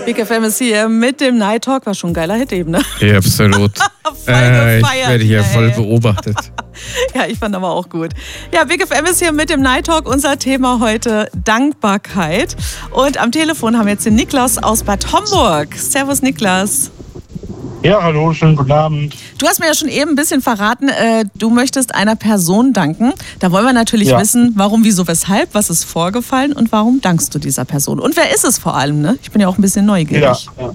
Big FM ist hier mit dem Night Talk. War schon ein geiler Hit eben, ne? Ja, absolut. Voll gefeiert, ich werde hier voll beobachtet. Ja, ich fand aber auch gut. Ja, Big FM ist hier mit dem Night Talk. Unser Thema heute Dankbarkeit. Und am Telefon haben wir jetzt den Niklas aus Bad Homburg. Servus, Niklas. Ja, hallo, schönen guten Abend. Du hast mir ja schon eben ein bisschen verraten, du möchtest einer Person danken. Da wollen wir natürlich wissen, warum, wieso, weshalb, was ist vorgefallen und warum dankst du dieser Person? Und wer ist es vor allem, ne? Ich bin ja auch ein bisschen neugierig. Ja.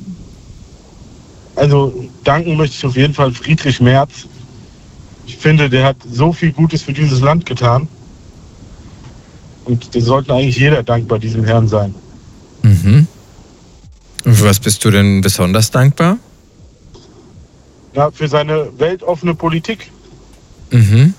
Also danken möchte ich auf jeden Fall Friedrich Merz. Ich finde, der hat so viel Gutes für dieses Land getan. Und da sollte eigentlich jeder dankbar diesem Herrn sein. Mhm. Und für was bist du denn besonders dankbar? Ja, für seine weltoffene Politik. Mhm.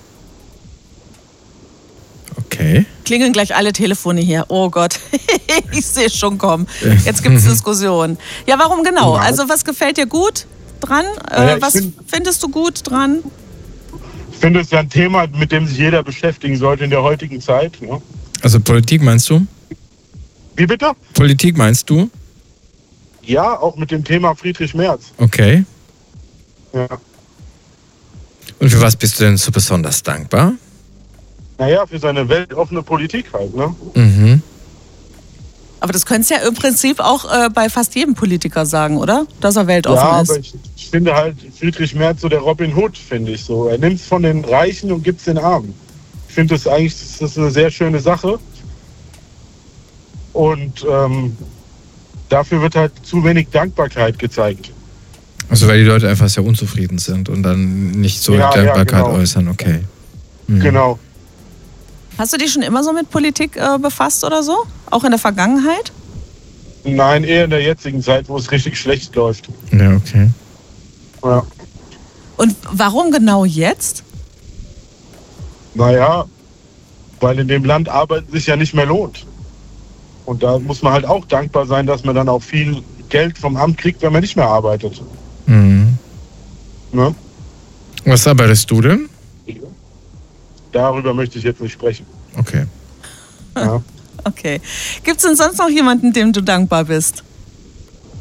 Okay. Klingeln gleich alle Telefone hier. Oh Gott, ich sehe es schon kommen. Jetzt gibt es Diskussionen. Ja, warum genau? Also was gefällt dir gut dran? Was findest du gut dran? Ich finde, es ist ja ein Thema, mit dem sich jeder beschäftigen sollte in der heutigen Zeit. Ja. Also Politik meinst du? Wie bitte? Politik meinst du? Ja, auch mit dem Thema Friedrich Merz. Okay. Ja. Und für was bist du denn so besonders dankbar? Naja, für seine weltoffene Politik halt, ne? Mhm. Aber das könntest du ja im Prinzip auch bei fast jedem Politiker sagen, oder? Dass er weltoffen ist. Ja, aber ich finde halt Friedrich Merz so der Robin Hood, finde ich so. Er nimmt es von den Reichen und gibt es den Armen. Ich finde das eigentlich, das ist eine sehr schöne Sache. Und dafür wird halt zu wenig Dankbarkeit gezeigt. Also weil die Leute einfach sehr unzufrieden sind und dann nicht so Dankbarkeit äußern, okay. Mhm. Genau. Hast du dich schon immer so mit Politik befasst oder so? Auch in der Vergangenheit? Nein, eher in der jetzigen Zeit, wo es richtig schlecht läuft. Ja, okay. Ja. Und warum genau jetzt? Naja, weil in dem Land Arbeiten sich ja nicht mehr lohnt. Und da muss man halt auch dankbar sein, dass man dann auch viel Geld vom Amt kriegt, wenn man nicht mehr arbeitet. Mhm. Ne? Was arbeitest du denn? Darüber möchte ich jetzt nicht sprechen. Okay. Ja. Okay. Gibt es denn sonst noch jemanden, dem du dankbar bist?